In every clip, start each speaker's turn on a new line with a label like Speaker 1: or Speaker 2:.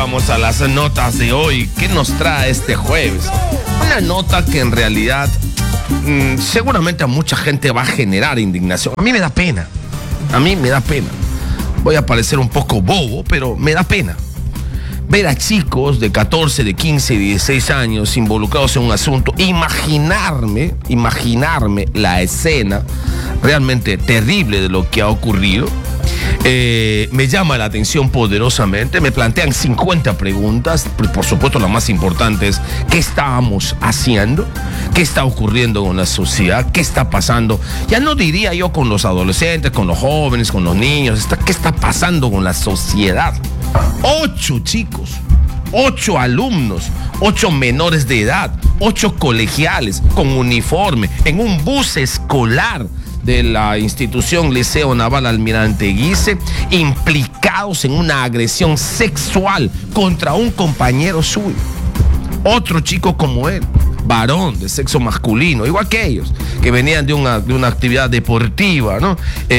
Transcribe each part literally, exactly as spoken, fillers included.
Speaker 1: vamos a las notas de hoy. ¿Qué nos trae este jueves? Una nota que en realidad mmm, seguramente a mucha gente va a generar indignación. A mí me da pena. A mí me da pena. Voy a parecer un poco bobo, pero me da pena ver a chicos de catorce, de quince, de dieciséis años involucrados en un asunto. Imaginarme, imaginarme la escena realmente terrible de lo que ha ocurrido. Eh, me llama la atención poderosamente. Me plantean cincuenta preguntas. Por supuesto, la más importante es ¿qué estábamos haciendo? ¿Qué está ocurriendo con la sociedad? ¿Qué está pasando? Ya no diría yo con los adolescentes, con los jóvenes, con los niños. ¿Qué está pasando con la sociedad? Ocho chicos, ocho alumnos, ocho menores de edad, ocho colegiales con uniforme en un bus escolar de la institución Liceo Naval Almirante Guise, implicados en una agresión sexual contra un compañero suyo. Otro chico como él, varón de sexo masculino, igual que ellos, que venían de una, de una actividad deportiva, ¿no?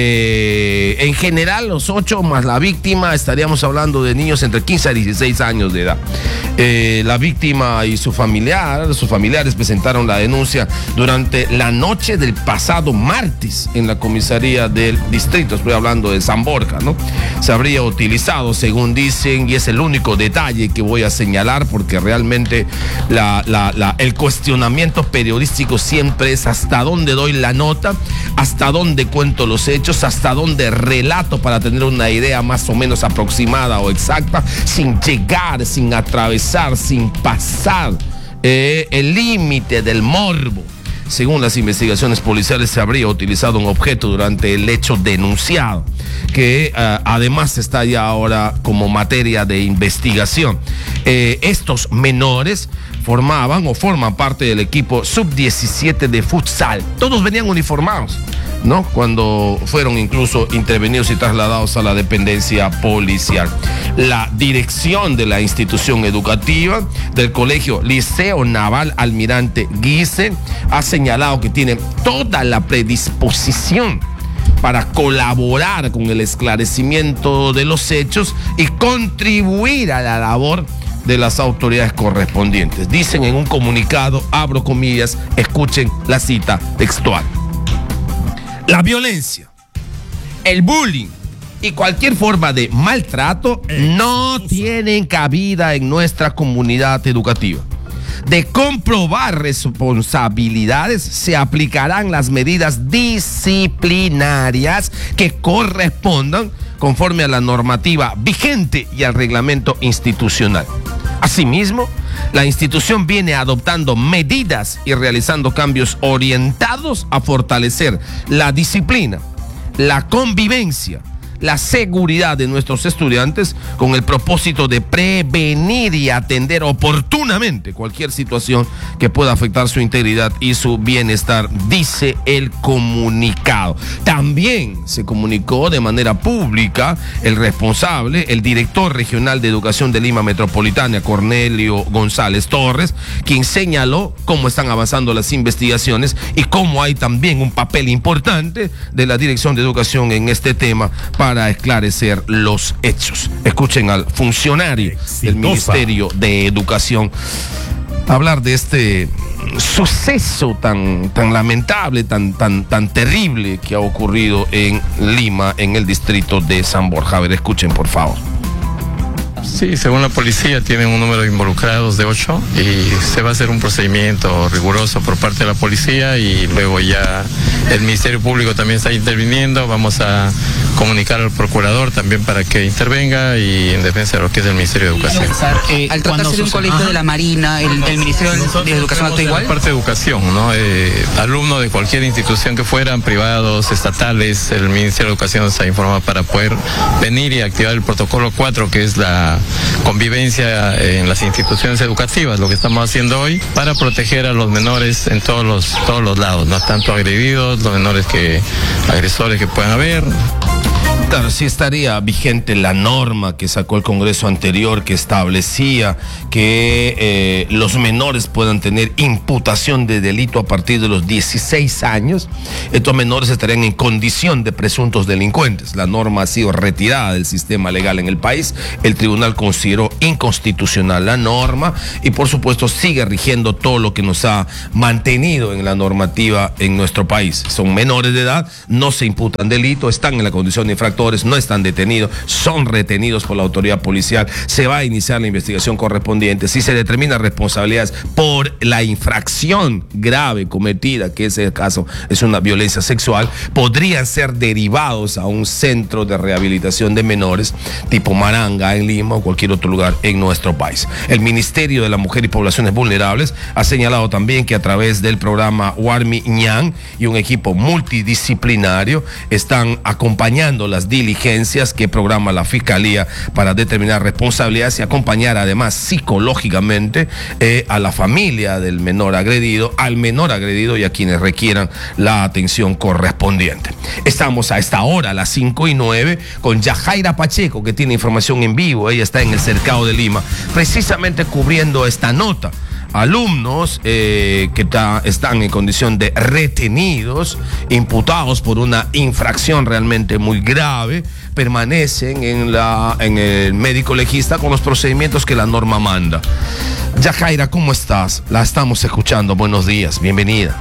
Speaker 1: Eh, en general, los ocho más la víctima, estaríamos hablando de niños entre quince a dieciséis años de edad. Eh, la víctima y su familiar, sus familiares presentaron la denuncia durante la noche del pasado martes en la comisaría del distrito, estoy hablando de San Borja, ¿no? Se habría utilizado, según dicen, y es el único detalle que voy a señalar, porque realmente la, la, la, el cuestionamiento periodístico siempre es hasta dónde doy la nota, hasta dónde cuento los hechos, hasta dónde relato para tener una idea más o menos aproximada o exacta, sin llegar, sin atravesar, sin pasar eh, el límite del morbo. Según las investigaciones policiales, se habría utilizado un objeto durante el hecho denunciado, que uh, además está ya ahora como materia de investigación. Eh, estos menores formaban o forman parte del equipo sub diecisiete de futsal. Todos venían uniformados, ¿no? Cuando fueron incluso intervenidos y trasladados a la dependencia policial. La dirección de la institución educativa del colegio Liceo Naval Almirante Guise ha señalado que tiene toda la predisposición para colaborar con el esclarecimiento de los hechos y contribuir a la labor de las autoridades correspondientes. Dicen en un comunicado, abro comillas, escuchen la cita textual: la violencia, el bullying y cualquier forma de maltrato no tienen cabida en nuestra comunidad educativa. De comprobar responsabilidades, se aplicarán las medidas disciplinarias que correspondan conforme a la normativa vigente y al reglamento institucional. Asimismo, la institución viene adoptando medidas y realizando cambios orientados a fortalecer la disciplina, la convivencia, la seguridad de nuestros estudiantes, con el propósito de prevenir y atender oportunamente cualquier situación que pueda afectar su integridad y su bienestar, dice el comunicado. También se comunicó de manera pública el responsable, el director regional de educación de Lima Metropolitana, Cornelio González Torres, quien señaló cómo están avanzando las investigaciones y cómo hay también un papel importante de la Dirección de Educación en este tema para esclarecer los hechos. Escuchen al funcionario Exitosa. del Ministerio de Educación hablar de este suceso tan, tan lamentable, tan, tan, tan terrible que ha ocurrido en Lima, en el distrito de San Borja. A ver, escuchen, por favor.
Speaker 2: Sí, según la policía tienen un número de involucrados de ocho y se va a hacer un procedimiento riguroso por parte de la policía y luego ya el Ministerio Público también está interviniendo. Vamos a comunicar al procurador también para que intervenga y en defensa de lo que es el Ministerio de Educación.
Speaker 3: Eh, Al tratarse de un colegio Ajá. de la Marina, el, el Ministerio de Educación actúa igual.
Speaker 2: Parte de educación, ¿no? Eh, alumnos de cualquier institución que fueran, privados, estatales, el Ministerio de Educación está informado para poder venir y activar el protocolo cuatro, que es la convivencia en las instituciones educativas, lo que estamos haciendo hoy para proteger a los menores en todos los todos los lados, no tanto agredidos, los menores que agresores que puedan haber.
Speaker 1: Claro, sí estaría vigente la norma que sacó el Congreso anterior que establecía que eh, los menores puedan tener imputación de delito a partir de los dieciséis años. Estos menores estarían en condición de presuntos delincuentes. La norma ha sido retirada del sistema legal en el país. El tribunal consideró inconstitucional la norma y por supuesto sigue rigiendo todo lo que nos ha mantenido en la normativa en nuestro país. Son menores de edad, no se imputan delito, están en la condición de infractores, no están detenidos, son retenidos por la autoridad policial. Se va a iniciar la investigación correspondiente. Si se determina responsabilidades por la infracción grave cometida, que ese caso es una violencia sexual, podrían ser derivados a un centro de rehabilitación de menores tipo Maranga en Lima o cualquier otro lugar en nuestro país. El Ministerio de la Mujer y Poblaciones Vulnerables ha señalado también que a través del programa Warmi Ñan y un equipo multidisciplinario están acompañando las diligencias que programa la Fiscalía para determinar responsabilidades y acompañar además psicológicamente eh, a la familia del menor agredido, al menor agredido y a quienes requieran la atención correspondiente. Estamos a esta hora, a las cinco y nueve, con Yajaira Pacheco, que tiene información en vivo. Ella está en el Cercado de Lima, precisamente cubriendo esta nota. Alumnos eh, que ta, están en condición de retenidos, imputados por una infracción realmente muy grave, permanecen en, la, en el médico legista con los procedimientos que la norma manda. Yajaira, ¿cómo estás? La estamos escuchando. Buenos días, bienvenida.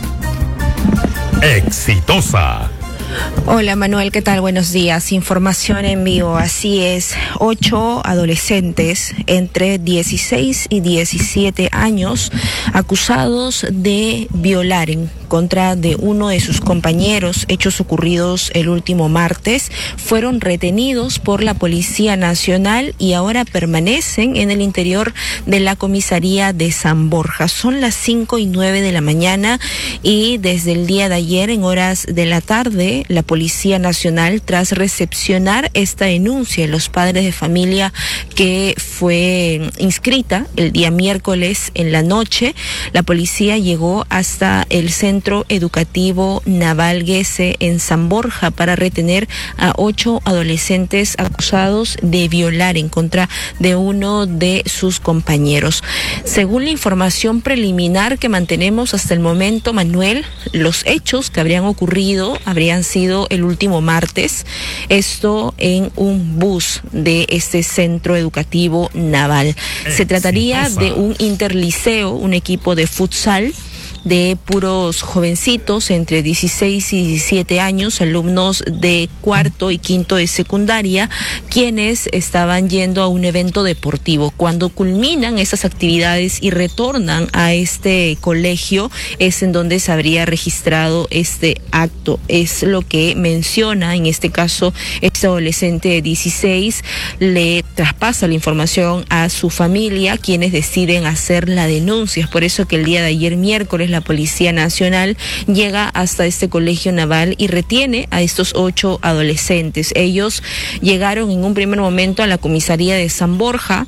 Speaker 4: Exitosa.
Speaker 5: Hola Manuel, ¿qué tal? Buenos días. Información en vivo. Así es, ocho adolescentes entre dieciséis y diecisiete años acusados de violar en contra de uno de sus compañeros, hechos ocurridos el último martes, fueron retenidos por la Policía Nacional y ahora permanecen en el interior de la comisaría de San Borja. Son las cinco y nueve de la mañana y desde el día de ayer en horas de la tarde la Policía Nacional, tras recepcionar esta denuncia de los padres de familia que fue inscrita el día miércoles en la noche, la policía llegó hasta el Centro Educativo Naval Guese en San Borja para retener a ocho adolescentes acusados de violar en contra de uno de sus compañeros. Según la información preliminar que mantenemos hasta el momento, Manuel, los hechos que habrían ocurrido habrían sido el último martes, esto en un bus de este centro educativo naval. Se trataría de un interliceo, un equipo de futsal de puros jovencitos entre dieciséis y diecisiete años, alumnos de cuarto y quinto de secundaria, quienes estaban yendo a un evento deportivo. Cuando culminan esas actividades y retornan a este colegio, es en donde se habría registrado este acto. Es lo que menciona, en este caso, este adolescente de dieciséis, le traspasa la información a su familia, quienes deciden hacer la denuncia. Es por eso que el día de ayer, miércoles, la Policía Nacional llega hasta este colegio naval y retiene a estos ocho adolescentes. Ellos llegaron en un primer momento a la comisaría de San Borja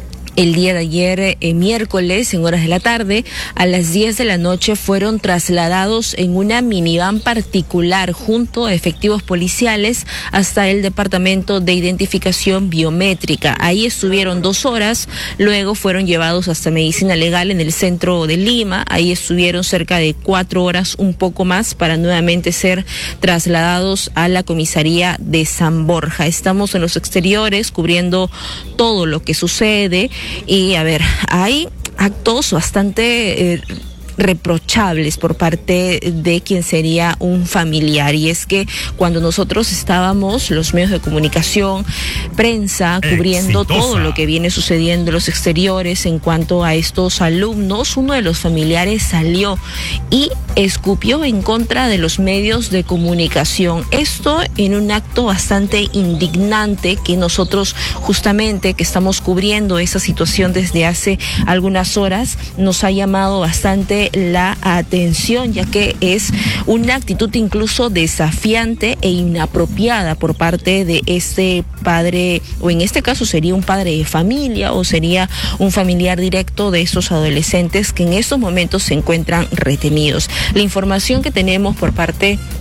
Speaker 5: el día de ayer, eh, miércoles, en horas de la tarde. A las diez de la noche fueron trasladados en una minivan particular junto a efectivos policiales hasta el Departamento de Identificación Biométrica. Ahí estuvieron dos horas, luego fueron llevados hasta Medicina Legal en el centro de Lima. Ahí estuvieron cerca de cuatro horas, un poco más, para nuevamente ser trasladados a la comisaría de San Borja. Estamos en los exteriores cubriendo todo lo que sucede. Y a ver, hay actos bastante eh, reprochables por parte de quien sería un familiar, y es que cuando nosotros estábamos, los medios de comunicación, prensa, cubriendo Exitosa. todo lo que viene sucediendo en los exteriores en cuanto a estos alumnos, uno de los familiares salió y escupió en contra de los medios de comunicación. Esto en un acto bastante indignante que nosotros, justamente que estamos cubriendo esa situación desde hace algunas horas, nos ha llamado bastante la atención, ya que es una actitud incluso desafiante e inapropiada por parte de este padre, o en este caso sería un padre de familia o sería un familiar directo de estos adolescentes que en estos momentos se encuentran retenidos. La información que tenemos por parte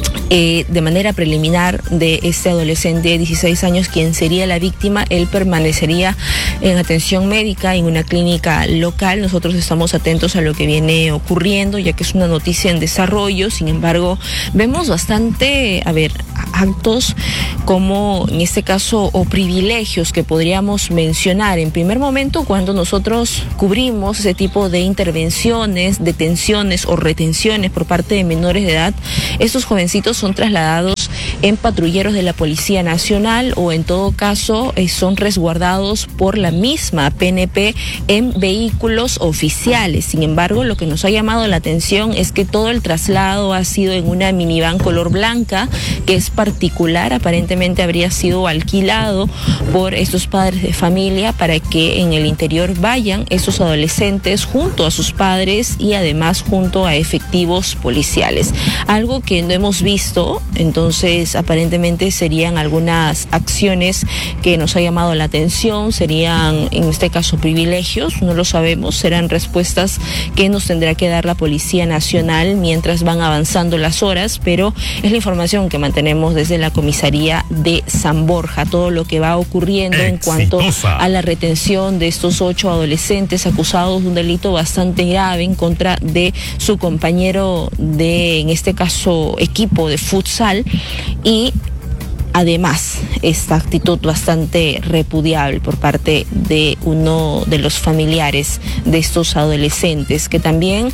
Speaker 5: Eh, de manera preliminar de este adolescente de dieciséis años, quien sería la víctima. Él permanecería en atención médica en una clínica local. Nosotros estamos atentos a lo que viene ocurriendo, ya que es una noticia en desarrollo. Sin embargo, vemos bastante, a ver, actos como en este caso o privilegios que podríamos mencionar. En primer momento, cuando nosotros cubrimos ese tipo de intervenciones, detenciones o retenciones por parte de menores de edad, estos jovencitos son trasladados en patrulleros de la Policía Nacional o en todo caso eh, son resguardados por la misma P N P en vehículos oficiales. Sin embargo, lo que nos ha llamado la atención es que todo el traslado ha sido en una minivan color blanca, que es particular, aparentemente habría sido alquilado por estos padres de familia para que en el interior vayan esos adolescentes junto a sus padres y además junto a efectivos policiales. Algo que no hemos visto, entonces aparentemente serían algunas acciones que nos ha llamado la atención, serían en este caso privilegios, no lo sabemos, serán respuestas que nos tendrá que dar la Policía Nacional mientras van avanzando las horas, pero es la información que mantenemos desde la comisaría de San Borja, todo lo que va ocurriendo Exitosa. En cuanto a la retención de estos ocho adolescentes acusados de un delito bastante grave en contra de su compañero de, en este caso, equipo de futsal. Y además, esta actitud bastante repudiable por parte de uno de los familiares de estos adolescentes, que también,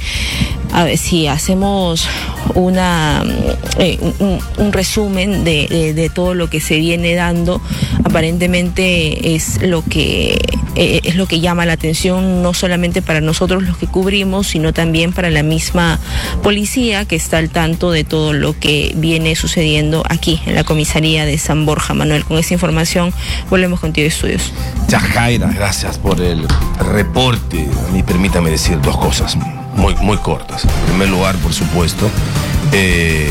Speaker 5: a ver, si hacemos una eh, un, un resumen de, de, de todo lo que se viene dando, aparentemente es lo que eh, es lo que llama la atención, no solamente para nosotros los que cubrimos, sino también para la misma policía que está al tanto de todo lo que viene sucediendo aquí en la comisaría de San Borja. Manuel, con esta información volvemos contigo, Estudios.
Speaker 1: Yajaira, gracias por el reporte. A mí permítame decir dos cosas muy, muy cortas. En primer lugar, por supuesto, eh,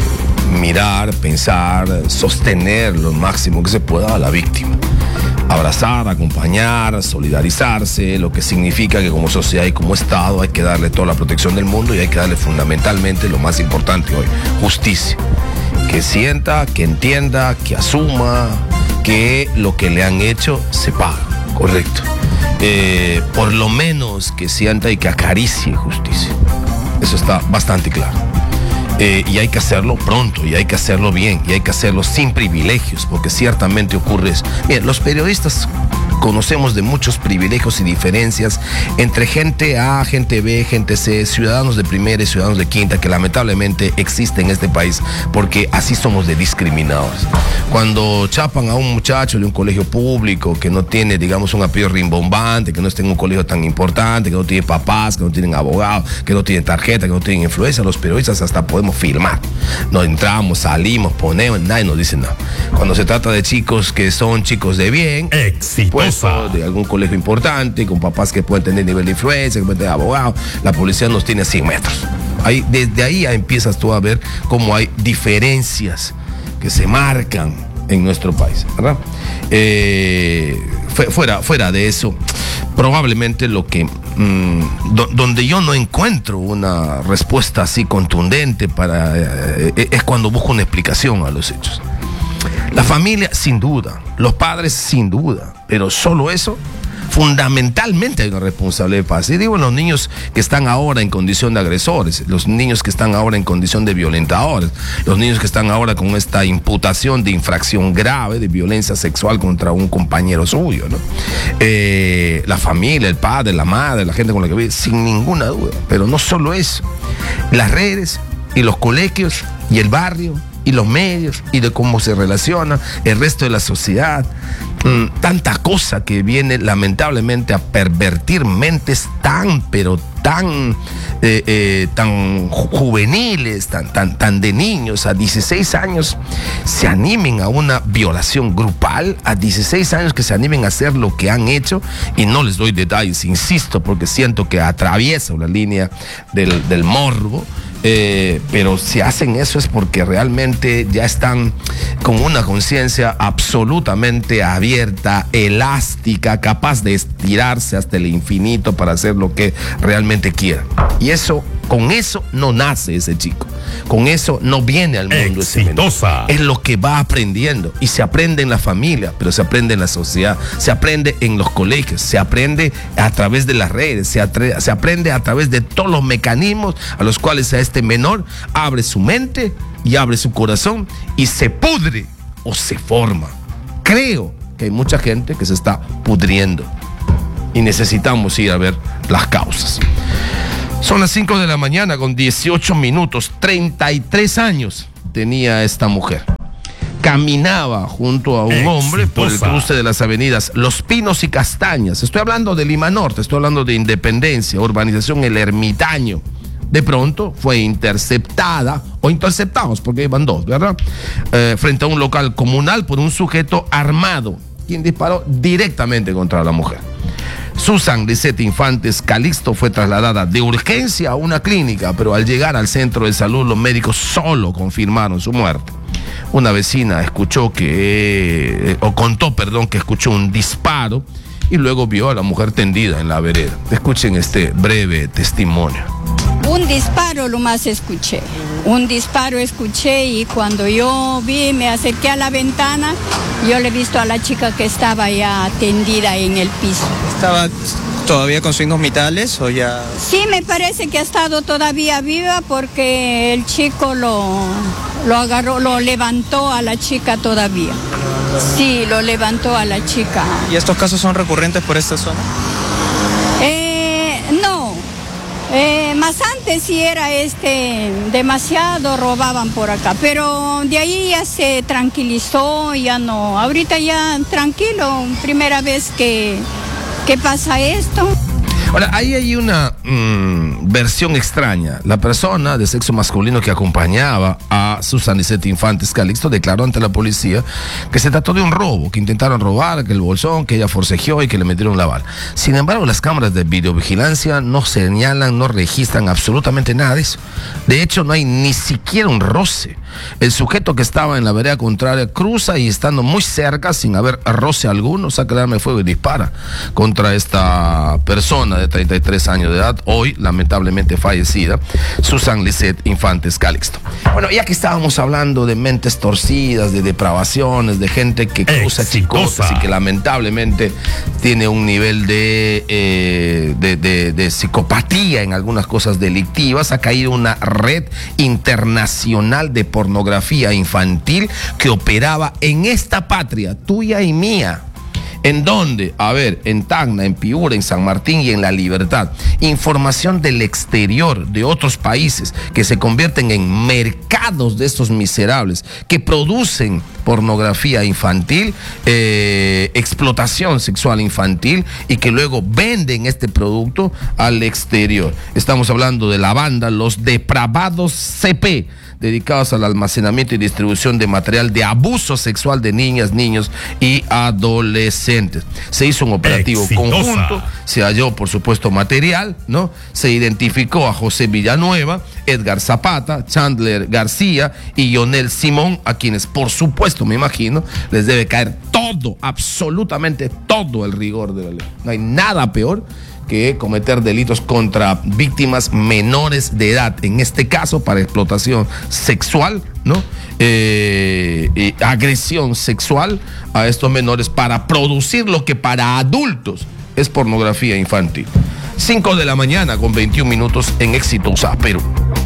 Speaker 1: mirar, pensar, sostener lo máximo que se pueda a la víctima. Abrazar, acompañar, solidarizarse, lo que significa que como sociedad y como Estado hay que darle toda la protección del mundo y hay que darle fundamentalmente lo más importante hoy, justicia. Que sienta, que entienda, que asuma que lo que le han hecho se paga, correcto. Eh, por lo menos que sienta y que acaricie justicia. Eso está bastante claro. Eh, y hay que hacerlo pronto, y hay que hacerlo bien, y hay que hacerlo sin privilegios, porque ciertamente ocurre eso. Bien, los periodistas conocemos de muchos privilegios y diferencias entre gente A, gente B, gente C, ciudadanos de primera y ciudadanos de quinta, que lamentablemente existen en este país, porque así somos de discriminados. Cuando chapan a un muchacho de un colegio público que no tiene, digamos, un apellido rimbombante, que no está en un colegio tan importante, que no tiene papás, que no tienen abogados, que no tienen tarjeta, que no tienen influencia, los periodistas hasta podemos filmar. Nos entramos, salimos, ponemos, nadie nos dice nada. Cuando se trata de chicos que son chicos de bien, pues, de algún colegio importante, con papás que pueden tener nivel de influencia, que pueden tener abogados, la policía nos tiene a cien metros. Ahí, desde ahí ya empiezas tú a ver cómo hay diferencias que se marcan en nuestro país, ¿verdad? Eh, fuera, fuera de eso, probablemente lo que mmm, do, donde yo no encuentro una respuesta así contundente para eh, es cuando busco una explicación a los hechos. La familia, sin duda, los padres, sin duda, pero solo eso, fundamentalmente hay una responsabilidad de paz. Y digo, los niños que están ahora en condición de agresores, los niños que están ahora en condición de violentadores, los niños que están ahora con esta imputación de infracción grave de violencia sexual contra un compañero suyo, ¿no? Eh, la familia, el padre, la madre, la gente con la que vive, sin ninguna duda. Pero no solo eso, las redes y los colegios y el barrio y los medios y de cómo se relaciona el resto de la sociedad, mm, tanta cosa que viene lamentablemente a pervertir mentes tan, pero tan, eh, eh, tan juveniles, tan, tan, tan de niños. A dieciséis años se animen a una violación grupal, a dieciséis años que se animen a hacer lo que han hecho, y no les doy detalles, insisto, porque siento que atraviesa una línea del, del morbo. Eh, pero si hacen eso es porque realmente ya están con una conciencia absolutamente abierta, elástica, capaz de estirarse hasta el infinito para hacer lo que realmente quieran. Y eso Con eso no nace ese chico. Con eso no viene al mundo ese menor. Es lo que va aprendiendo. Y se aprende en la familia, pero se aprende en la sociedad, se aprende en los colegios, se aprende a través de las redes, se, atre- se aprende a través de todos los mecanismos a los cuales a este menor abre su mente y abre su corazón y se pudre o se forma. Creo que hay mucha gente que se está pudriendo y necesitamos ir a ver las causas. Son las cinco de la mañana con dieciocho minutos. treinta y tres años tenía esta mujer. Caminaba junto a un Exitosa. hombre por el cruce de las avenidas Los Pinos y Castañas. Estoy hablando de Lima Norte, estoy hablando de Independencia, urbanización El Ermitaño. De pronto fue interceptada, o interceptados, porque iban dos, ¿verdad? Eh, frente a un local comunal por un sujeto armado, quien disparó directamente contra la mujer. Susan Lisette Infantes Calixto fue trasladada de urgencia a una clínica, pero al llegar al centro de salud los médicos solo confirmaron su muerte. Una vecina escuchó que, eh, o contó, perdón, que escuchó un disparo y luego vio a la mujer tendida en la vereda. Escuchen este breve testimonio.
Speaker 4: Un disparo lo más escuché, un disparo escuché y cuando yo vi, me acerqué a la ventana, yo le he visto a la chica que estaba ya tendida en el piso.
Speaker 6: ¿Estaba todavía con signos vitales o ya...?
Speaker 4: Sí, me parece que ha estado todavía viva porque el chico lo, lo agarró, lo levantó a la chica todavía. Sí, lo levantó a la chica.
Speaker 6: ¿Y estos casos son recurrentes por esta zona?
Speaker 4: Eh, no. Eh, más antes sí era este, demasiado robaban por acá, pero de ahí ya se tranquilizó, ya no, ahorita ya tranquilo, primera vez que, que pasa esto.
Speaker 1: Ahora, ahí hay una mmm, versión extraña. La persona de sexo masculino que acompañaba a Susan Lisette Infantes Calixto declaró ante la policía que se trató de un robo, que intentaron robar, que el bolsón, que ella forcejeó y que le metieron la bala. Sin embargo, las cámaras de videovigilancia no señalan, no registran absolutamente nada de eso. De hecho, no hay ni siquiera un roce. El sujeto que estaba en la vereda contraria cruza y estando muy cerca, sin haber roce alguno, saca el arma de fuego y dispara contra esta persona de treinta y tres años de edad, hoy lamentablemente fallecida, Susan Lisette Infantes Calixto. Bueno, ya que estábamos hablando de mentes torcidas, de depravaciones, de gente que cruza chicosas y que lamentablemente tiene un nivel de, eh, de, de, de psicopatía en algunas cosas delictivas, ha caído una red internacional de pornografía infantil que operaba en esta patria, tuya y mía. ¿En dónde? A ver, en Tacna, en Piura, en San Martín y en La Libertad. Información del exterior, de otros países, que se convierten en mercados de estos miserables, que producen pornografía infantil, eh, explotación sexual infantil y que luego venden este producto al exterior. Estamos hablando de la banda Los Depravados C P, dedicados al almacenamiento y distribución de material de abuso sexual de niñas, niños y adolescentes. Se hizo un operativo Exitosa. conjunto, se halló por supuesto material, ¿no? Se identificó a José Villanueva, Edgar Zapata, Chandler García y Yonel Simón, a quienes por supuesto, me imagino, les debe caer todo, absolutamente todo el rigor de la ley. No hay nada peor que cometer delitos contra víctimas menores de edad, en este caso para explotación sexual, ¿no? Eh, eh, agresión sexual a estos menores para producir lo que para adultos es pornografía infantil. cinco de la mañana con veintiún minutos en Exitosa, Perú.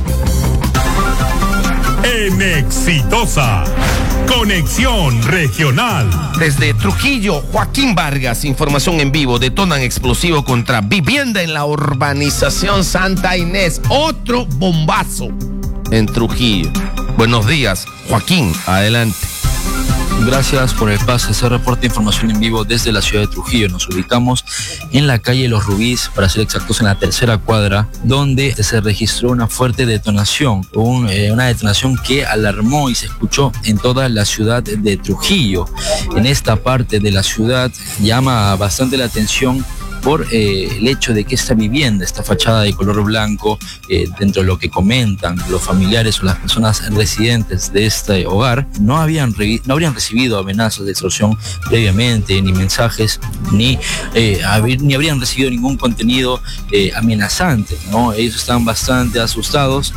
Speaker 7: En Exitosa, conexión regional.
Speaker 1: Desde Trujillo, Joaquín Vargas, información en vivo. Detonan explosivo contra vivienda en la urbanización Santa Inés. Otro bombazo en Trujillo. Buenos días, Joaquín, adelante.
Speaker 8: Gracias por el pase. Se reporta información en vivo desde la ciudad de Trujillo. Nos ubicamos en la calle Los Rubíes, para ser exactos en la tercera cuadra, donde se registró una fuerte detonación, un, eh, una detonación que alarmó y se escuchó en toda la ciudad de Trujillo. En esta parte de la ciudad llama bastante la atención por eh, el hecho de que esta vivienda, esta fachada de color blanco, eh, dentro de lo que comentan los familiares o las personas residentes de este hogar, no habían, no habrían recibido amenazas de extorsión previamente, ni mensajes, ni, eh, hab- ni habrían recibido ningún contenido eh, amenazante, ¿no? Ellos están bastante asustados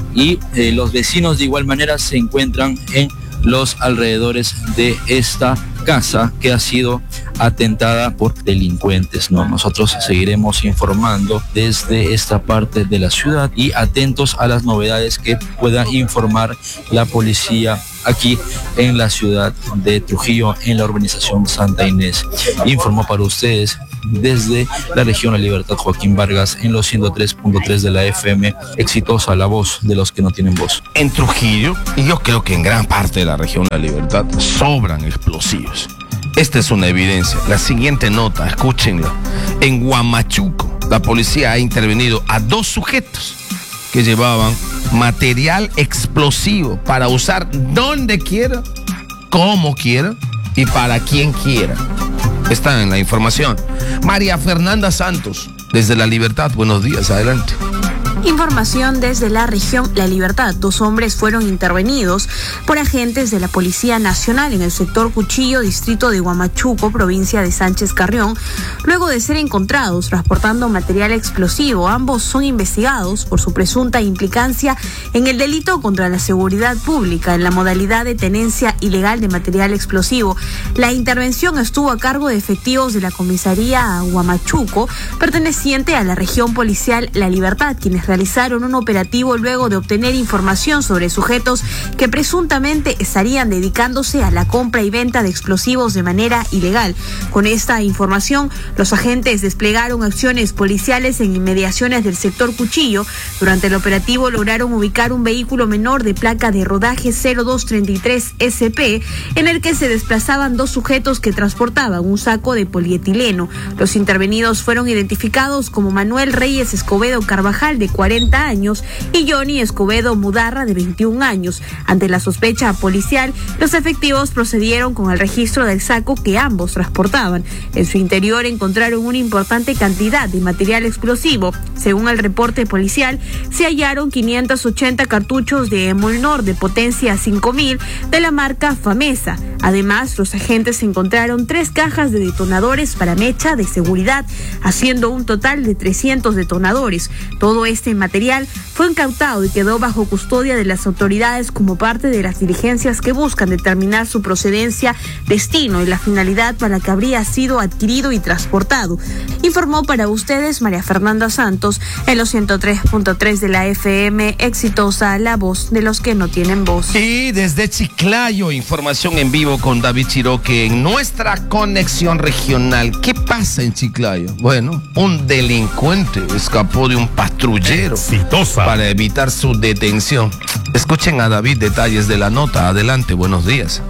Speaker 8: y eh, los vecinos de igual manera se encuentran en los alrededores de esta casa que ha sido atentada por delincuentes, ¿no? Nosotros seguiremos informando desde esta parte de la ciudad y atentos a las novedades que pueda informar la policía aquí en la ciudad de Trujillo, en la urbanización Santa Inés. Informó para ustedes desde la región La Libertad Joaquín Vargas en los ciento tres punto tres de la F M, exitosa, la voz de los que no tienen voz.
Speaker 1: En Trujillo, y yo creo que en gran parte de la región La Libertad, sobran explosivos. Esta es una evidencia. La siguiente nota, escúchenla. En Huamachuco, la policía ha intervenido a dos sujetos que llevaban material explosivo para usar donde quiera, como quiera y para quien quiera. Está en la información. María Fernanda Santos, desde La Libertad, buenos días, adelante.
Speaker 9: Información desde la región La Libertad. Dos hombres fueron intervenidos por agentes de la Policía Nacional en el sector Cuchillo, distrito de Huamachuco, provincia de Sánchez Carrión, luego de ser encontrados transportando material explosivo. Ambos son investigados por su presunta implicancia en el delito contra la seguridad pública en la modalidad de tenencia ilegal de material explosivo. La intervención estuvo a cargo de efectivos de la comisaría Huamachuco, perteneciente a la región policial La Libertad, quienes realizaron un operativo luego de obtener información sobre sujetos que presuntamente estarían dedicándose a la compra y venta de explosivos de manera ilegal. Con esta información, los agentes desplegaron acciones policiales en inmediaciones del sector Cuchillo. Durante el operativo lograron ubicar un vehículo menor de placa de rodaje cero dos treinta y tres S P en el que se desplazaban dos sujetos que transportaban un saco de polietileno. Los intervenidos fueron identificados como Manuel Reyes Escobedo Carvajal, de cuarenta años, y Johnny Escobedo Mudarra, de veintiún años. Ante la sospecha policial, los efectivos procedieron con el registro del saco que ambos transportaban. En su interior encontraron una importante cantidad de material explosivo. Según el reporte policial, se hallaron quinientos ochenta cartuchos de Emolnor de potencia cinco mil de la marca Famesa. Además, los agentes encontraron tres cajas de detonadores para mecha de seguridad, haciendo un total de trescientos detonadores. Todo este material fue incautado y quedó bajo custodia de las autoridades como parte de las diligencias que buscan determinar su procedencia, destino y la finalidad para la que habría sido adquirido y transportado. Informó para ustedes María Fernanda Santos en los ciento tres punto tres de la F M, exitosa, la voz de los que no tienen voz.
Speaker 1: Y desde Chiclayo, información en vivo con David Chiroque en nuestra conexión regional. ¿Qué pasa en Chiclayo? Bueno, un delincuente escapó de un patrullero
Speaker 7: Exitosa.
Speaker 1: para evitar su detención. Escuchen a David detalles de la nota. Adelante, buenos días.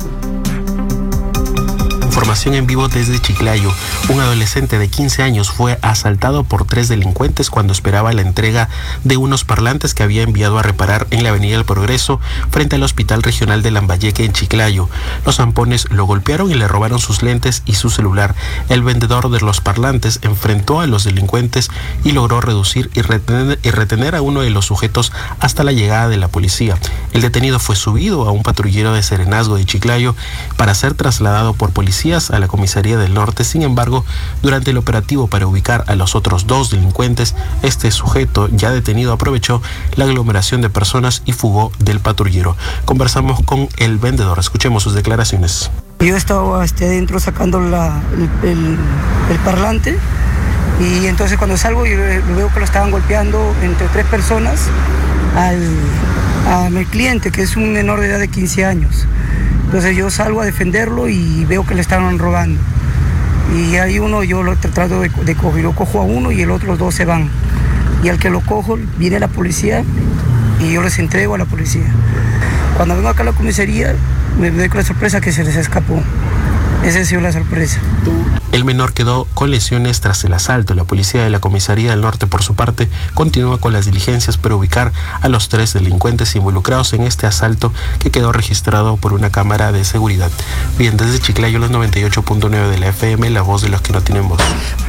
Speaker 10: Información en vivo desde Chiclayo. Un adolescente de quince años fue asaltado por tres delincuentes cuando esperaba la entrega de unos parlantes que había enviado a reparar en la Avenida del Progreso frente al Hospital Regional de Lambayeque en Chiclayo. Los zampones lo golpearon y le robaron sus lentes y su celular. El vendedor de los parlantes enfrentó a los delincuentes y logró reducir y retener, y retener a uno de los sujetos hasta la llegada de la policía. El detenido fue subido a un patrullero de Serenazgo de Chiclayo para ser trasladado por policía a la comisaría del norte. Sin embargo, durante el operativo para ubicar a los otros dos delincuentes, este sujeto ya detenido aprovechó la aglomeración de personas y fugó del patrullero. Conversamos con el vendedor, escuchemos sus declaraciones.
Speaker 11: Yo estaba este, adentro sacando la, el, el, el parlante, y entonces cuando salgo yo veo que lo estaban golpeando entre tres personas al, a mi cliente, que es un menor de edad de quince años. Entonces yo salgo a defenderlo y veo que le estaban robando. Y hay uno, yo lo trato de, de coger, yo cojo a uno y el otro, los dos se van. Y al que lo cojo, viene la policía y yo les entrego a la policía. Cuando vengo acá a la comisaría, me doy con la sorpresa que se les escapó. Esa ha sido la sorpresa.
Speaker 10: El menor quedó con lesiones tras el asalto. La policía de la comisaría del norte, por su parte, continúa con las diligencias para ubicar a los tres delincuentes involucrados en este asalto que quedó registrado por una cámara de seguridad. Bien, desde Chiclayo, los noventa y ocho punto nueve de la F M, la voz de los que no tienen voz.
Speaker 1: Da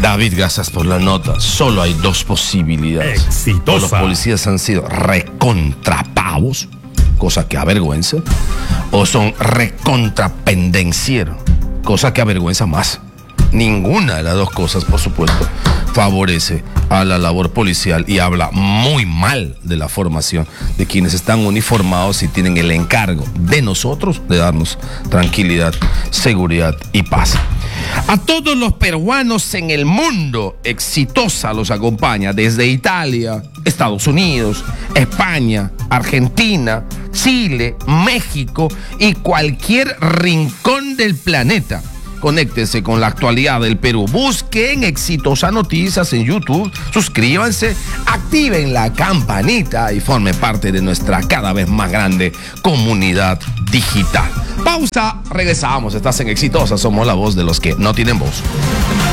Speaker 1: David, gracias por la nota. Solo hay dos posibilidades.
Speaker 7: Exitosa.
Speaker 1: O los policías han sido recontrapavos, cosa que avergüenza, o son recontrapendencieros, cosa que avergüenza más. Ninguna de las dos cosas, por supuesto, favorece a la labor policial y habla muy mal de la formación de quienes están uniformados y tienen el encargo de nosotros de darnos tranquilidad, seguridad y paz. A todos los peruanos en el mundo, Exitosa los acompaña desde Italia, Estados Unidos, España, Argentina, Chile, México y cualquier rincón del planeta. Conéctese con la actualidad del Perú. Busquen Exitosa Noticias en YouTube, suscríbanse, activen la campanita y formen parte de nuestra cada vez más grande comunidad digital. Pausa, regresamos. Estás en Exitosa, somos la voz de los que no tienen voz.